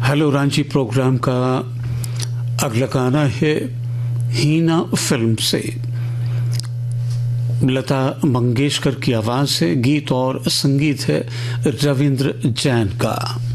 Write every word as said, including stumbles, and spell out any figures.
Hello Ranchi programme का अगला गाना है हीना फिल्म से। लता मंगेशकर की आवाज है, गीत और संगीत है रविंद्र जैन का।